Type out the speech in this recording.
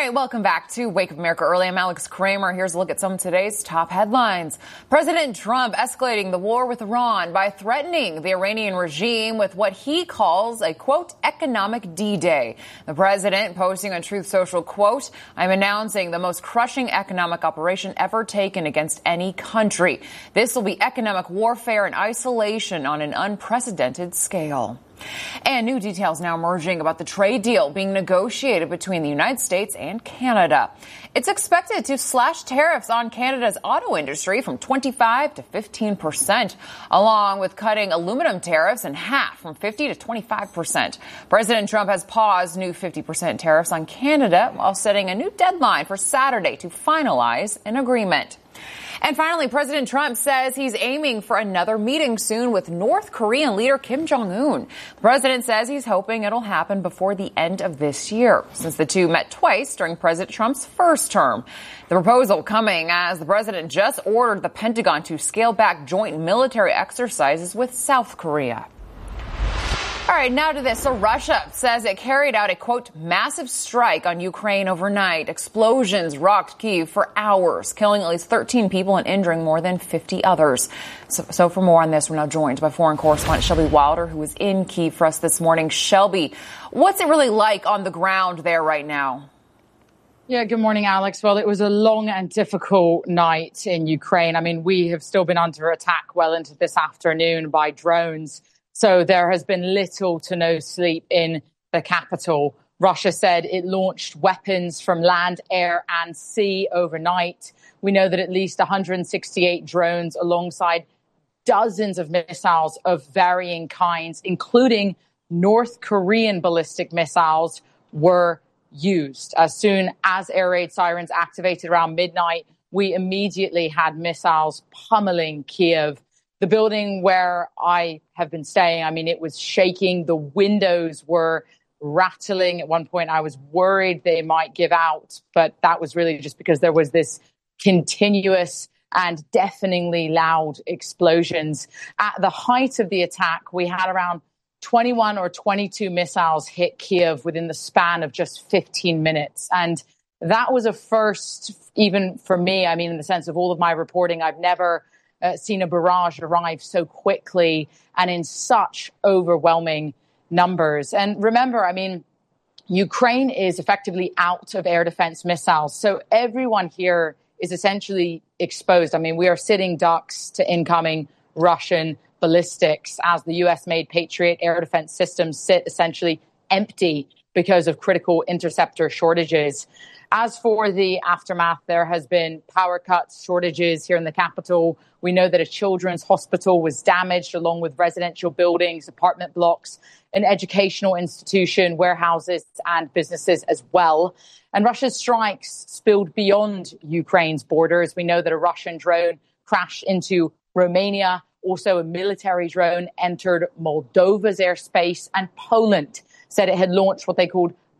right, welcome back to Wake Up America Early. I'm Alex Kramer. Here's a look at some of today's top headlines. President Trump escalating the war with Iran by threatening the Iranian regime with what he calls a, quote, economic D-Day. The president posting on Truth Social, quote, I'm announcing the most crushing economic operation ever taken against any country. This will be economic warfare and isolation on an unprecedented scale. And new details now emerging about the trade deal being negotiated between the United States and Canada. It's expected to slash tariffs on Canada's auto industry from 25 to 15%, along with cutting aluminum tariffs in half from 50 to 25%. President Trump has paused new 50% tariffs on Canada while setting a new deadline for Saturday to finalize an agreement. And finally, President Trump says he's aiming for another meeting soon with North Korean leader Kim Jong-un. The president says he's hoping it'll happen before the end of this year, since the two met twice during President Trump's first term. The proposal coming as the president just ordered the Pentagon to scale back joint military exercises with South Korea. All right, now to this. So Russia says it carried out a, quote, massive strike on Ukraine overnight. Explosions rocked Kyiv for hours, killing at least 13 people and injuring more than 50 others. So for more on this, we're now joined by foreign correspondent Shelby Wilder, who is in Kyiv for us this morning. Shelby, what's it really like on the ground there right now? Yeah, good morning, Alex. Well, it was a long and difficult night in Ukraine. I mean, we have still been under attack well into this afternoon by drones. So there has been little to no sleep in the capital. Russia said it launched weapons from land, air and sea overnight. We know that at least 168 drones alongside dozens of missiles of varying kinds, including North Korean ballistic missiles, were used. As soon as air raid sirens activated around midnight, we immediately had missiles pummeling Kyiv. The building where I have been staying, I mean, it was shaking. The windows were rattling. At one point, I was worried they might give out, but that was really just because there was this continuous and deafeningly loud explosions. At the height of the attack, we had around 21 or 22 missiles hit Kyiv within the span of just 15 minutes. And that was a first, even for me. I mean, in the sense of all of my reporting, I've never seen a barrage arrive so quickly and in such overwhelming numbers. And remember, I mean, Ukraine is effectively out of air defense missiles. So everyone here is essentially exposed. I mean, we are sitting ducks to incoming Russian ballistics as the US-made Patriot air defense systems sit essentially empty because of critical interceptor shortages. As for the aftermath, there has been power cuts, shortages here in the capital. We know that a children's hospital was damaged along with residential buildings, apartment blocks, an educational institution, warehouses and businesses as well. And Russia's strikes spilled beyond Ukraine's borders. We know that a Russian drone crashed into Romania. Also, a military drone entered Moldova's airspace, and Poland said it had launched what they called